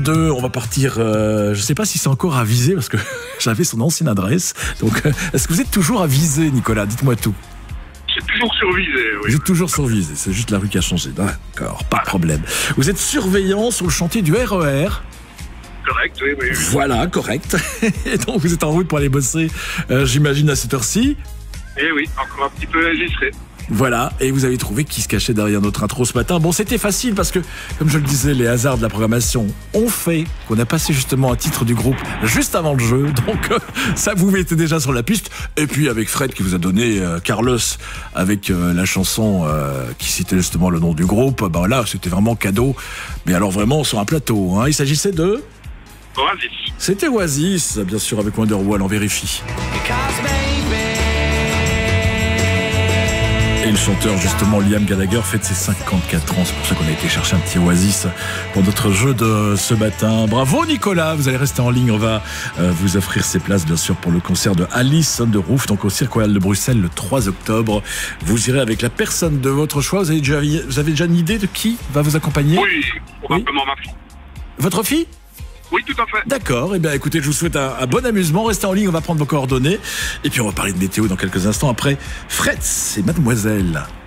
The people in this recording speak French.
On va partir, je sais pas si c'est encore à Visé, parce que j'avais son ancienne adresse. Donc, est-ce que vous êtes toujours à Visé, Nicolas? Dites-moi tout. C'est toujours sur Visé, oui. Vous êtes toujours sur Visé, c'est juste la rue qui a changé. D'accord, pas de problème. Vous êtes surveillant sur le chantier du RER. Correct, oui, oui. Voilà, correct. Et donc, vous êtes en route pour aller bosser, j'imagine, à cette heure-ci. Eh oui, encore un petit peu enregistré. Voilà, et vous avez trouvé qui se cachait derrière notre intro ce matin. Bon, c'était facile parce que, comme je le disais, les hasards de la programmation ont fait qu'on a passé justement un titre du groupe juste avant le jeu. Donc, ça vous mettait déjà sur la piste. Et puis, avec Fred qui vous a donné Carlos avec la chanson qui citait justement le nom du groupe, ben là, c'était vraiment cadeau. Mais alors vraiment sur un plateau. Hein. Il s'agissait de... Oasis. C'était Oasis, bien sûr, avec Wonderwall, on vérifie. Et le chanteur, justement, Liam Gallagher, fête ses 54 ans. C'est pour ça qu'on a été chercher un petit Oasis pour notre jeu de ce matin. Bravo, Nicolas. Vous allez rester en ligne. On va vous offrir ces places, bien sûr, pour le concert de Alice on the Roof, donc au Cirque Royal de Bruxelles, le 3 octobre. Vous irez avec la personne de votre choix. Vous avez déjà une idée de qui va vous accompagner? Oui, probablement ma fille. Votre fille? Oui, tout à fait. D'accord, eh bien écoutez, je vous souhaite un bon amusement. Restez en ligne, on va prendre vos coordonnées. Et puis on va parler de météo dans quelques instants après Fred et Mademoiselle.